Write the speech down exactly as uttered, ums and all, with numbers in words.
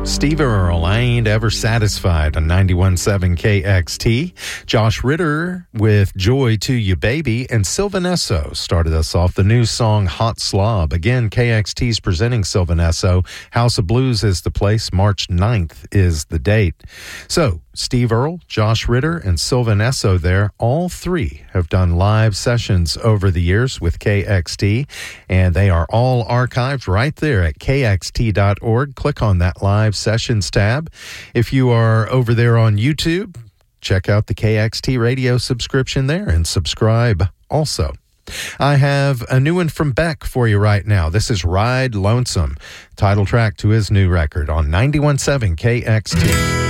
Steve Earle, I Ain't Ever Satisfied on ninety-one point seven K X T. Josh Ritter with Joy to You Baby. And Sylvan Esso started us off the new song Hot Slob. Again, K X T's presenting Sylvan Esso. House of Blues is the place. March ninth is the date. So, Steve Earle, Josh Ritter, and Sylvan Esso there, all three have done live sessions over the years with K X T, and they are all archived right there at K X T dot org. Click on that live sessions tab. If you are over there on YouTube, check out the K X T radio subscription there and subscribe also. I have a new one from Beck for you right now. This is Ride Lonesome, title track to his new record on ninety-one point seven K X T.